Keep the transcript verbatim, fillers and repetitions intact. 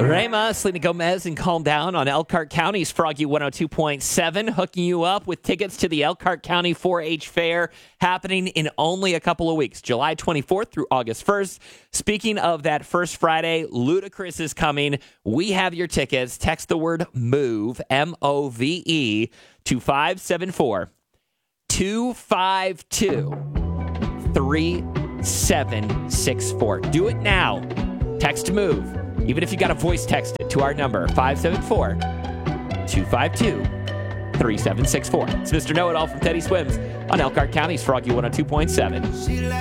Rema, Selena Gomez, and Calm Down on Elkhart County's Froggy one oh two point seven, hooking you up with tickets to the Elkhart County four H Fair happening in only a couple of weeks, July twenty-fourth through August first. Speaking of that first Friday, Ludacris is coming. We have your tickets. Text the word MOVE, M O V E, to five seven four, two five two, three seven six four. Do it now. Text MOVE. Even if you got a voice text it to our number, five seven four, two five two, three seven six four. It's Mister Know-It-All from Teddy Swims on Elkhart County's Froggy one oh two point seven.